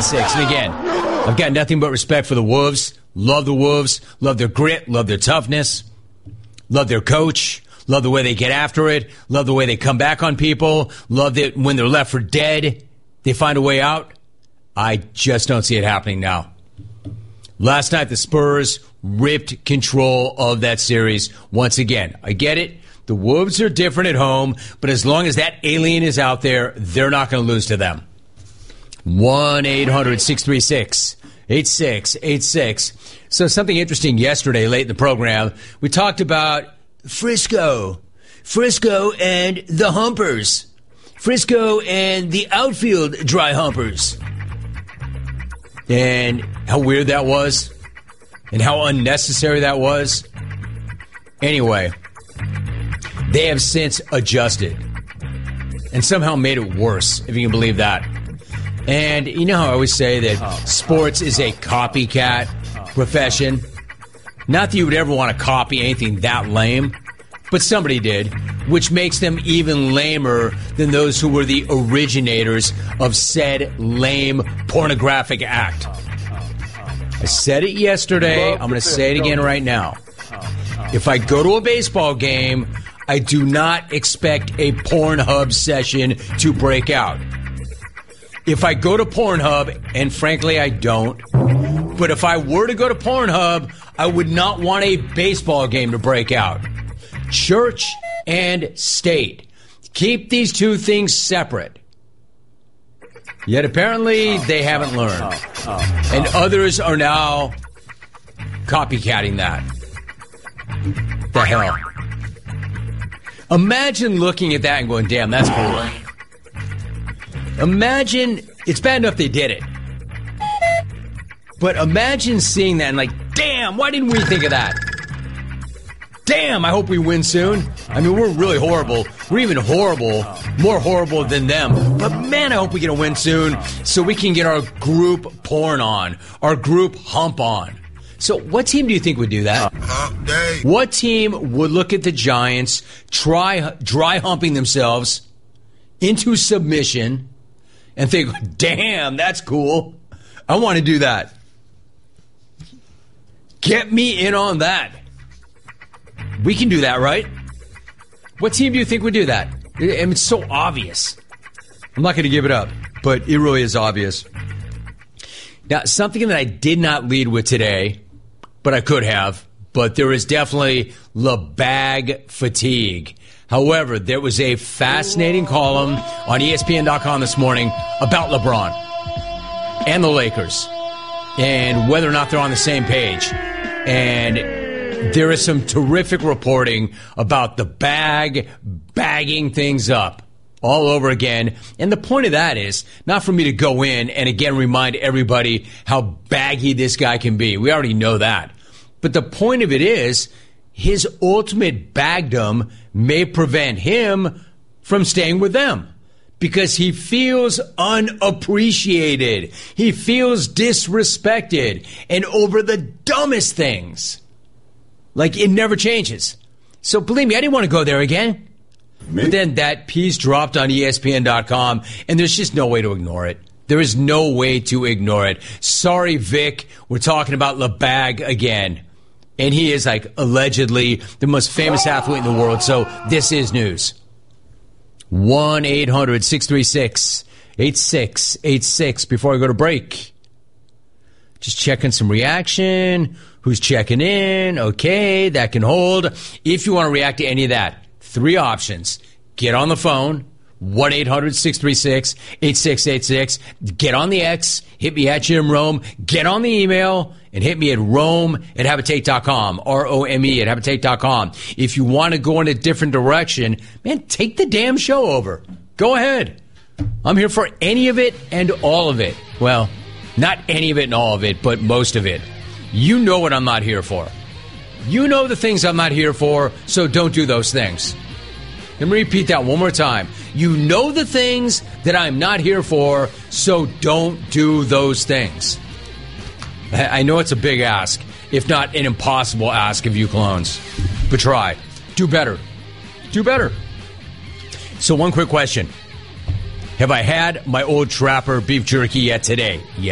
866. And again, I've got nothing but respect for the Wolves. Love the Wolves. Love their grit. Love their toughness. Love their coach. Love the way they get after it. Love the way they come back on people. Love that when they're left for dead, they find a way out. I just don't see it happening now. Last night, the Spurs ripped control of that series once again. I get it. The Wolves are different at home, but as long as that alien is out there, they're not going to lose to them. 1-800-636-8686. So something interesting yesterday, late in the program, we talked about Frisco and the Humpers. Frisco and the outfield dry humpers. And how weird that was. And how unnecessary that was. Anyway, they have since adjusted. And somehow made it worse, if you can believe that. And you know how I always say that sports is a copycat profession? Not that you would ever want to copy anything that lame, but somebody did, which makes them even lamer than those who were the originators of said lame pornographic act. I said it yesterday. I'm going to say it again right now. If I go to a baseball game, I do not expect a Pornhub session to break out. If I go to Pornhub, and frankly I don't, but if I were to go to Pornhub, I would not want a baseball game to break out. Church and state. Keep these two things separate. Yet apparently they haven't learned. And others are now copycatting that. The hell. Imagine looking at that and going, damn, that's cool. Imagine, it's bad enough they did it. But imagine seeing that and like, damn, why didn't we think of that? Damn, I hope we win soon. I mean, we're really horrible. We're even horrible, more horrible than them. But man, I hope we get a win soon so we can get our group porn on, our group hump on. So what team do you think would do that? What team would look at the Giants, try dry humping themselves into submission and think, damn, that's cool. I want to do that. Get me in on that. We can do that, right? What team do you think would do that? I mean, it's so obvious. I'm not going to give it up, but it really is obvious. Now, something that I did not lead with today, but I could have, but there is definitely LeBag fatigue. However, there was a fascinating column on ESPN.com this morning about LeBron and the Lakers and whether or not they're on the same page. And there is some terrific reporting about the bagging things up all over again. And the point of that is not for me to go in and again remind everybody how baggy this guy can be. We already know that. But the point of it is his ultimate bagdom may prevent him from staying with them because he feels unappreciated. He feels disrespected and over the dumbest things. Like, it never changes. So, believe me, I didn't want to go there again. But then that piece dropped on ESPN.com, and there's just no way to ignore it. There is no way to ignore it. Sorry, Vic, we're talking about LeBag again. And he is, like, allegedly the most famous athlete in the world, so this is news. 1-800-636-8686 before I go to break. Just checking some reaction. Who's checking in? Okay, that can hold. If you want to react to any of that, 3 options. Get on the phone, 1-800-636-8686. Get on the X, hit me at Jim Rome. Get on the email and hit me at Rome@Habitate.com, ROME@Habitate.com. If you want to go in a different direction, man, take the damn show over. Go ahead. I'm here for any of it and all of it. Well, not any of it and all of it, but most of it. You know what I'm not here for. You know the things I'm not here for, so don't do those things. Let me repeat that one more time. You know the things that I'm not here for, so don't do those things. I know it's a big ask, if not an impossible ask of you clones. But try. Do better. Do better. So one quick question. Have I had my old Trapper beef jerky yet today? Yes.